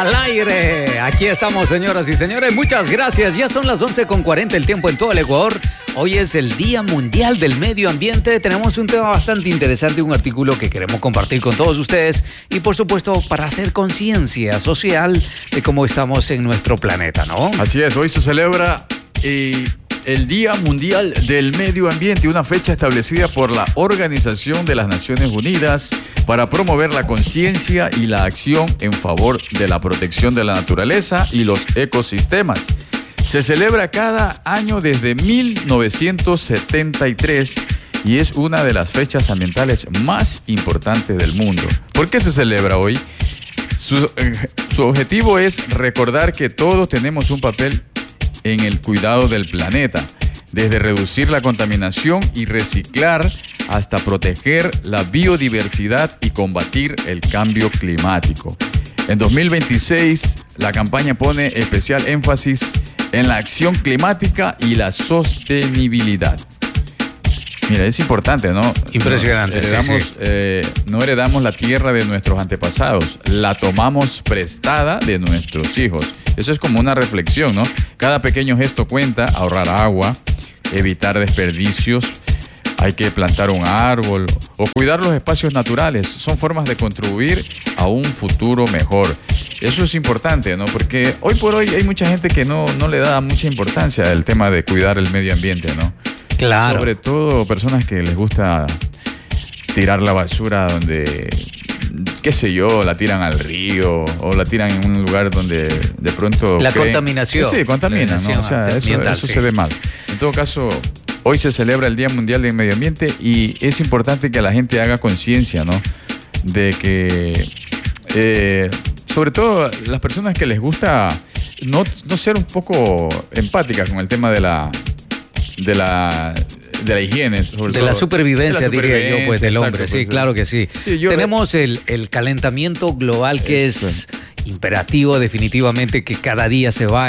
al aire. Aquí estamos, señoras y señores. Muchas gracias. Ya son las 11:40 el tiempo en todo el Ecuador. Hoy es el Día Mundial del Medio Ambiente. Tenemos un tema bastante interesante, un artículo que queremos compartir con todos ustedes y, por supuesto, para hacer conciencia social de cómo estamos en nuestro planeta, ¿no? Así es. Hoy se celebra el Día Mundial del Medio Ambiente, una fecha establecida por la Organización de las Naciones Unidas para promover la conciencia y la acción en favor de la protección de la naturaleza y los ecosistemas. Se celebra cada año desde 1973 y es una de las fechas ambientales más importantes del mundo. ¿Por qué se celebra hoy? Su objetivo es recordar que todos tenemos un papel en el cuidado del planeta, desde reducir la contaminación y reciclar hasta proteger la biodiversidad y combatir el cambio climático. En 2026, la campaña pone especial énfasis en la acción climática y la sostenibilidad. Mira, es importante, ¿no? Impresionante. No heredamos la tierra de nuestros antepasados, la tomamos prestada de nuestros hijos. Eso es como una reflexión, ¿no? Cada pequeño gesto cuenta: ahorrar agua, evitar desperdicios, hay que plantar un árbol o cuidar los espacios naturales. Son formas de contribuir a un futuro mejor. Eso es importante, ¿no? Porque hoy por hoy hay mucha gente que no le da mucha importancia al tema de cuidar el medio ambiente, ¿no? Claro. Sobre todo personas que les gusta tirar la basura donde, qué sé yo, la tiran al río o la tiran en un lugar donde de pronto... La contaminación. Sí, contamina, ¿no? O sea, eso se ve mal. En todo caso, hoy se celebra el Día Mundial del Medio Ambiente y es importante que la gente haga conciencia, ¿no? De que, sobre todo las personas que les gusta no ser un poco empáticas con el tema de la higiene, sobre de todo. La supervivencia, diría yo, pues, del hombre. Exacto, Sí, pues, claro que sí. Tenemos el calentamiento global que es imperativo, definitivamente, que cada día se va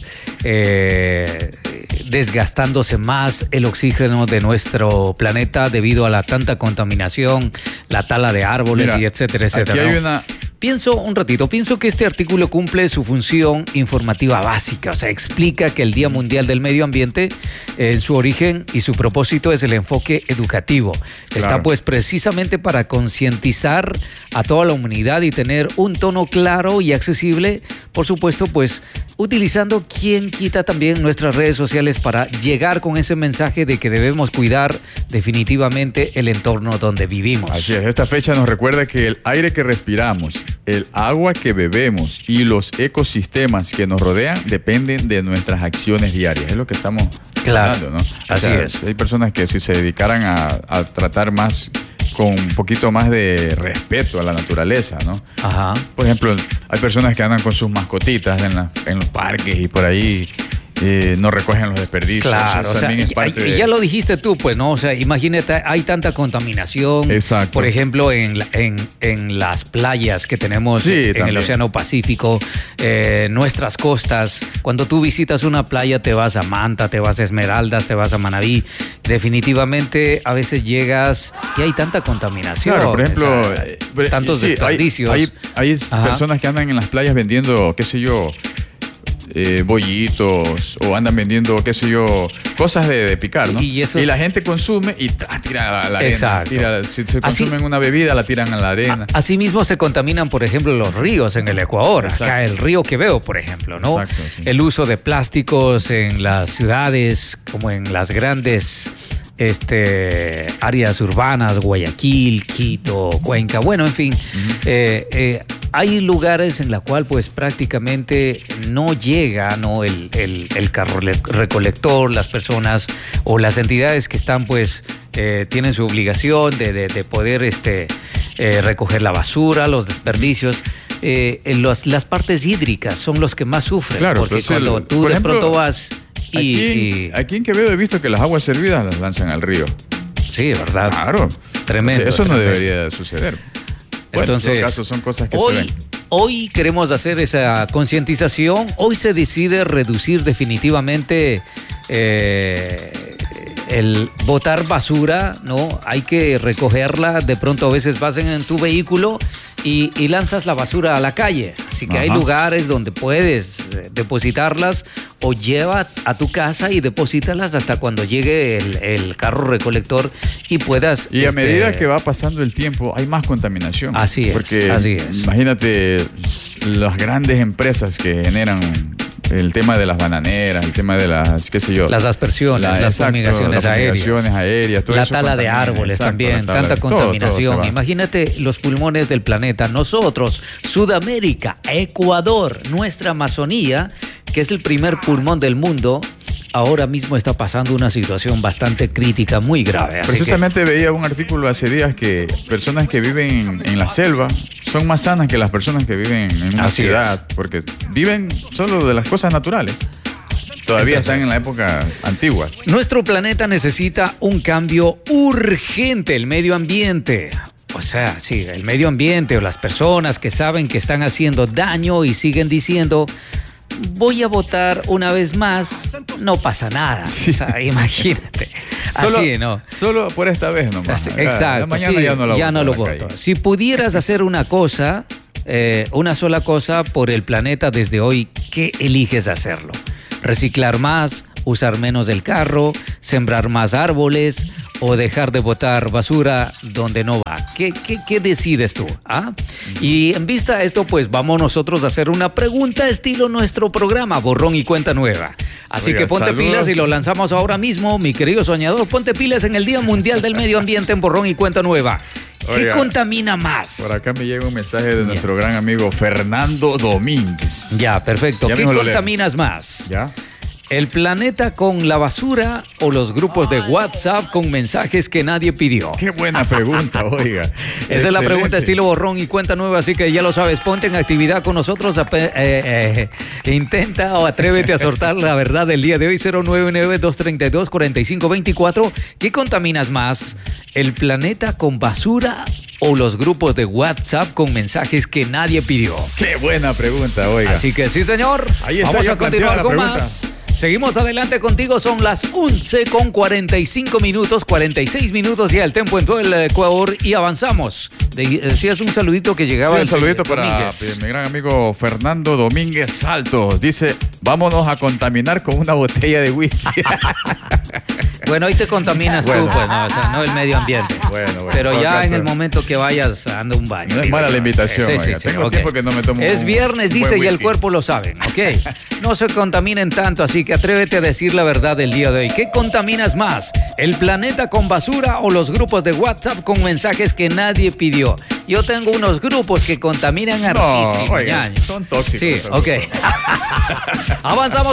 desgastándose más el oxígeno de nuestro planeta debido a la tanta contaminación, la tala de árboles. Mira, y etcétera, etcétera. Aquí hay Pienso que este artículo cumple su función informativa básica, o sea, explica que el Día Mundial del Medio Ambiente, en su origen y su propósito es el enfoque educativo. Claro. Está pues precisamente para concientizar a toda la humanidad y tener un tono claro y accesible, por supuesto, pues utilizando quien quita también nuestras redes sociales para llegar con ese mensaje de que debemos cuidar definitivamente el entorno donde vivimos. Así es, esta fecha nos recuerda que el aire que respiramos, el agua que bebemos y los ecosistemas que nos rodean dependen de nuestras acciones diarias. Es lo que estamos hablando, ¿no? Así es. Hay personas que si se dedicaran a tratar más, con un poquito más de respeto a la naturaleza, ¿no? Ajá. Por ejemplo, hay personas que andan con sus mascotitas en los parques y por ahí no recogen los desperdicios. Claro, o sea, ya lo dijiste tú, pues, ¿no? O sea, imagínate, hay tanta contaminación. Exacto. Por ejemplo, en las playas que tenemos en el Océano Pacífico, nuestras costas. Cuando tú visitas una playa, te vas a Manta, te vas a Esmeraldas, te vas a Manabí. Definitivamente, a veces llegas y hay tanta contaminación. Claro, por ejemplo, tantos desperdicios. Hay personas que andan en las playas vendiendo, qué sé yo, bollitos, o andan vendiendo, qué sé yo, cosas de picar, ¿no? Y la gente consume y tira a la arena. Exacto. Si se consumen una bebida, la tiran a la arena. Asimismo se contaminan, por ejemplo, los ríos en el Ecuador. Exacto. Acá el río Quevedo, por ejemplo, ¿no? Exacto, sí. El uso de plásticos en las ciudades, como en las grandes áreas urbanas, Guayaquil, Quito, Cuenca, bueno, en fin. Hay lugares en la cual pues prácticamente no llega, ¿no? el carro recolector, las personas o las entidades que están pues tienen su obligación de poder recoger la basura, los desperdicios. Las partes hídricas son los que más sufren. Claro, porque cuando tú de pronto vas aquí en Quevedo he visto que las aguas servidas las lanzan al río. Sí, ¿verdad? Claro. Tremendo. Eso no debería suceder. Bueno, entonces, en todo caso, son cosas que se ven. Hoy queremos hacer esa concientización. Hoy se decide reducir definitivamente el botar basura, ¿no? Hay que recogerla. De pronto a veces vas en tu vehículo y lanzas la basura a la calle. Así que hay lugares donde puedes depositarlas o lleva a tu casa y deposítalas hasta cuando llegue el carro recolector y puedas... Y a medida que va pasando el tiempo hay más contaminación. Así es, porque así es. Imagínate las grandes empresas que generan el tema de las bananeras, el tema de las, qué sé yo. Las aspersiones, las fumigaciones aéreas. Todo la eso tala de árboles también, tanta contaminación. Todo Imagínate los pulmones del planeta. Nosotros, Sudamérica, Ecuador, nuestra Amazonía, que es el primer pulmón del mundo, ahora mismo está pasando una situación bastante crítica, muy grave. Así Precisamente veía un artículo hace días que personas que viven en la selva son más sanas que las personas que viven en una ciudad, porque viven solo de las cosas naturales. Todavía están en las épocas antiguas. Nuestro planeta necesita un cambio urgente, el medio ambiente. O sea, sí, el medio ambiente o las personas que saben que están haciendo daño y siguen diciendo... voy a votar una vez más, no pasa nada. Sí. O sea, imagínate. Así, ¿no? Solo por esta vez nomás. Exacto. Mañana sí, ya no lo voto. Si pudieras hacer una cosa, una sola cosa por el planeta desde hoy, ¿qué eliges hacerlo? Reciclar más, usar menos el carro, sembrar más árboles o dejar de botar basura donde no va. ¿Qué decides tú? ¿Ah? Y en vista a esto, pues vamos nosotros a hacer una pregunta estilo nuestro programa, Borrón y Cuenta Nueva. Así que ponte pilas y lo lanzamos ahora mismo, mi querido soñador. Ponte pilas en el Día Mundial del Medio Ambiente en Borrón y Cuenta Nueva. ¿Qué contamina más? Por acá me llega un mensaje de nuestro gran amigo Fernando Domínguez. Ya, perfecto. ¿Qué contaminas más? ¿Ya? ¿El planeta con la basura o los grupos de WhatsApp con mensajes que nadie pidió? Qué buena pregunta, oiga. Esa es la pregunta estilo Borrón y Cuenta Nueva, así que ya lo sabes, ponte en actividad con nosotros, intenta o atrévete a soltar la verdad del día de hoy, 099-232-4524. ¿Qué contaminas más? ¿El planeta con basura o los grupos de WhatsApp con mensajes que nadie pidió? Qué buena pregunta, oiga. Así que sí, señor. Ahí está, vamos a continuar con más. Seguimos adelante contigo, son las 11:45 minutos, 46 minutos ya el tiempo en todo el Ecuador y avanzamos. Decías un saludito que llegaba. Sí, un saludito para mi gran amigo Fernando Domínguez Saltos. Dice, vámonos a contaminar con una botella de whisky. Bueno, hoy te contaminas tú, pues, no, o sea, no el medio ambiente. Bueno, pero ya en el momento que vayas, anda un baño. No es mala la invitación. Sí, tengo tiempo que no me tomo Es viernes, dice, y el cuerpo lo sabe, ¿ok? No se contaminen tanto, así que atrévete a decir la verdad del día de hoy. ¿Qué contaminas más? ¿El planeta con basura o los grupos de WhatsApp con mensajes que nadie pidió? Yo tengo unos grupos que contaminan hartísimo. Son tóxicos. Sí, ok. Avanzamos.